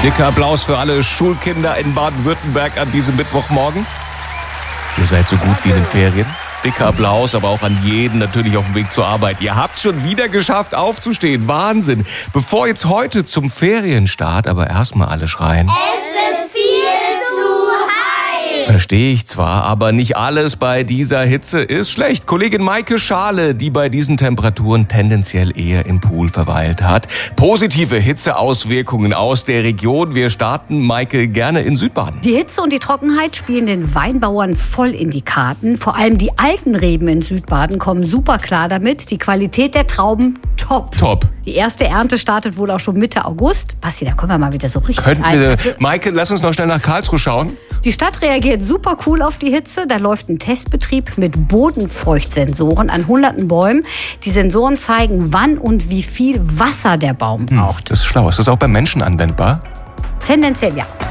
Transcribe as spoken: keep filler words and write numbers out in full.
Dicker Applaus für alle Schulkinder in Baden-Württemberg an diesem Mittwochmorgen. Ihr seid so gut wie in den Ferien. Dicker Applaus, aber auch an jeden natürlich auf dem Weg zur Arbeit. Ihr habt schon wieder geschafft, aufzustehen. Wahnsinn. Bevor jetzt heute zum Ferienstart, aber erstmal alle schreien. Es ist viel zu heiß. Verstehe ich zwar, aber nicht alles bei dieser Hitze ist schlecht. Kollegin Maike Schale, die bei diesen Temperaturen tendenziell eher im Pool verweilt hat. Positive Hitzeauswirkungen aus der Region. Wir starten, Maike, gerne in Südbaden. Die Hitze und die Trockenheit spielen den Weinbauern voll in die Karten. Vor allem die Algenreben in Südbaden kommen super klar damit. Die Qualität der Trauben top. Top. Die erste Ernte startet wohl auch schon Mitte August. Basti, da können wir mal wieder so richtig Könnten ein. wir, Also, Maike, lass uns noch schnell nach Karlsruhe schauen. die Stadt reagiert super cool auf die Hitze. Da läuft ein Testbetrieb mit Bodenfeuchtsensoren an hunderten Bäumen. Die Sensoren zeigen, wann und wie viel Wasser der Baum braucht. Das ist schlau. Ist das auch beim Menschen anwendbar? Tendenziell ja.